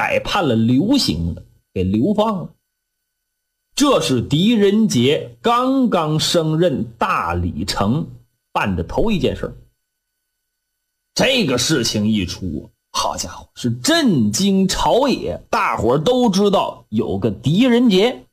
改判了流刑了，给流放了。这是狄仁杰刚刚升任大理丞办的头一件事。这个事情一出，好家伙，是震惊朝野，大伙儿都知道有个狄仁杰。